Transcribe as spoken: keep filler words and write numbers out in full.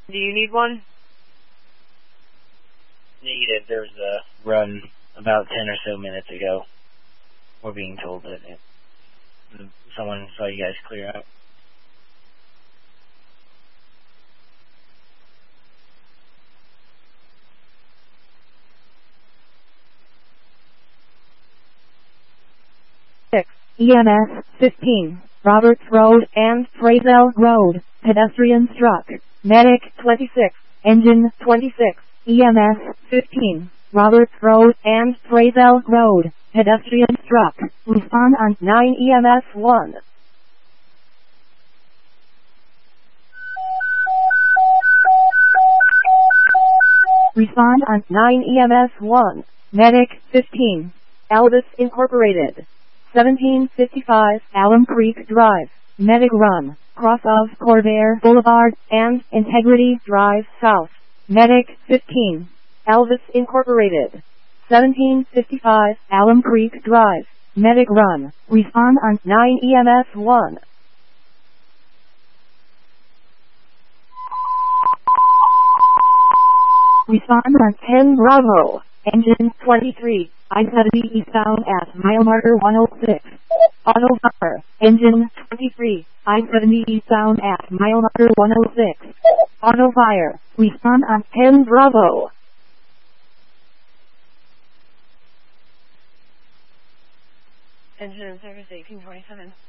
Do you need one? Negative. There was a run about ten or so minutes ago. We're being told that it, someone saw you guys clear out. six, E M S fifteen, Roberts Road and Frazell Road, pedestrian struck. Medic twenty-six, engine twenty-six, E M S fifteen, Roberts Road and Frazell Road, pedestrian struck. Respond on nine E M S one. Respond on nine E M S one. Medic fifteen, Elvis Incorporated. seventeen fifty-five Alum Creek Drive, Medic Run, cross of Corvair Boulevard and Integrity Drive South. Medic fifteen, Elvis Incorporated. seventeen fifty-five Alum Creek Drive, Medic Run. Respond on nine E M S one. Respond on ten Bravo, engine twenty-three, I seventy eastbound at mile marker one oh six. Auto fire, engine twenty-three, I seventy eastbound at mile marker one oh six. Auto fire, respond on ten Bravo. Engine in service eighteen twenty-seven.